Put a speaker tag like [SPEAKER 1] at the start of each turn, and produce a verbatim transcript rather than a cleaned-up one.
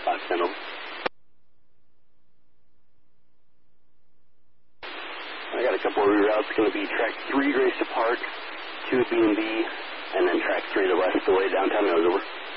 [SPEAKER 1] five ten over. I got a couple of reroutes. Going to be track three, Grace to Park, two B and B, and then track three, the rest of the way downtown. Nose over.